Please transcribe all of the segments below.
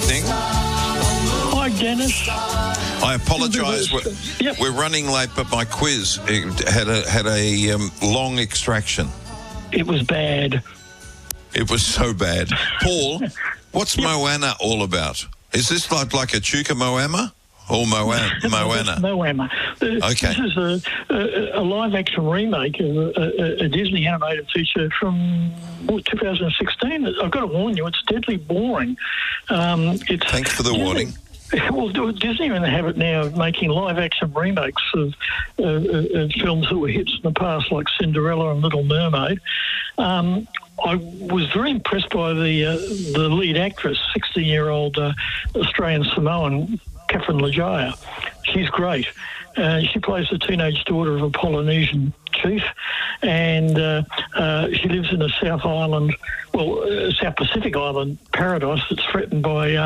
evening. Hi, Dennis. I apologise. Yep. We're running late, but my quiz had a long extraction. It was bad. It was so bad. Paul, what's Moana all about? Is this like a Chuka Moana or Moana? Moana. Okay. This is a live-action remake of a Disney animated feature from 2016. I've got to warn you, it's deadly boring. Thanks for the warning. Well, Disney are in the habit now of making live-action remakes of films that were hits in the past, like Cinderella and Little Mermaid. I was very impressed by the lead actress, 16-year-old Australian Samoan, Catherine Legea. She's great. She plays the teenage daughter of a Polynesian chief, and she lives in a South Pacific island paradise that's threatened by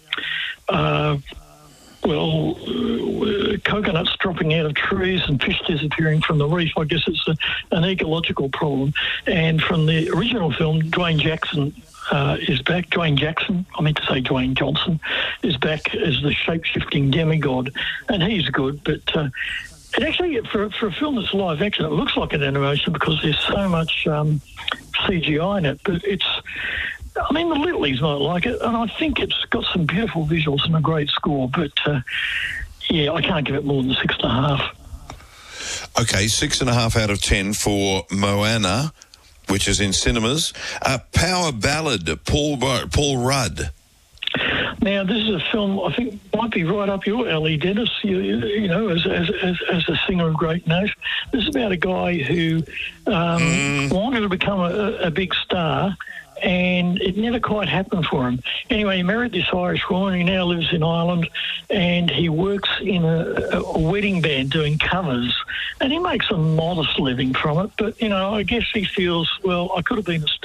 coconuts dropping out of trees and fish disappearing from the reef. I guess it's an ecological problem. And from the original film, Dwayne Jackson is back. Dwayne Johnson is back as the shape-shifting demigod, and he's good. But it actually, for a film that's live action, it looks like an animation because there's so much CGI in it. But the Littleys might like it, and I think it's got some beautiful visuals and a great score, but I can't give it more than 6.5. Okay, 6.5 out of 10 for Moana, which is in cinemas. Power Ballad, Paul Rudd. Now, this is a film I think might be right up your alley, Dennis. You know, as a singer of great note. This is about a guy who wanted to become a big star, and it never quite happened for him. Anyway, he married this Irish woman. He now lives in Ireland, and he works in a wedding band doing covers, and he makes a modest living from it. But, I guess he feels, well, I could have been a star.